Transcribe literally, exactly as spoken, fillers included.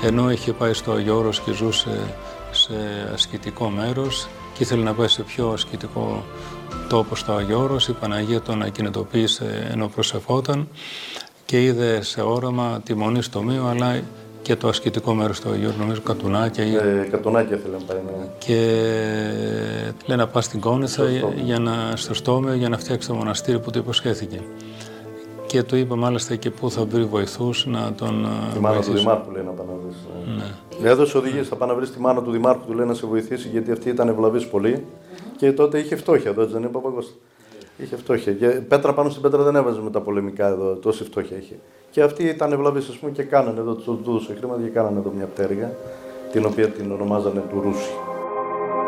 ενώ είχε πάει στο Άγιο Όρος και ζούσε σε ασκητικό μέρος και ήθελε να πάει σε πιο ασκητικό τόπο στο Άγιο Όρος. Η Παναγία τον ακινητοποίησε ενώ προσευχόταν και είδε σε όραμα τη Μονή στο Μείο, αλλά και το ασκητικό μέρος του Αγίου, νομίζω Κατουνάκια. Ε, Κατουνάκια ήθελε να πάει, ναι. Και λέει να πας στην Κόνιτσα για να, στο Στόμιο για να φτιάξει το μοναστήρι που του υποσχέθηκε. Και του είπε μάλιστα και πού θα βρει βοηθούς να τον τη μάνα του Δημάρχου λέει να πάει να βρεις. Ναι. Έδωσε οδηγίες, θα πάει να βρεις τη μάνα του Δημάρχου, του λέει να σε βοηθήσει, γιατί αυτή ήταν ευλαβής πολύ και τότε είχε φτώχεια εδώ, έτσι δεν είναι Παπακώστα. Είχε φτώχεια. Και πέτρα πάνω στην πέτρα δεν έβαζε με τα πολεμικά εδώ, τόση φτώχεια είχε. Και αυτή ήταν ευλαβής, ας πούμε, και κάνανε εδώ, του δούσε χρήματα και κάνανε εδώ μια πτέρυγα, την οποία την ονομάζανε του Ρούση.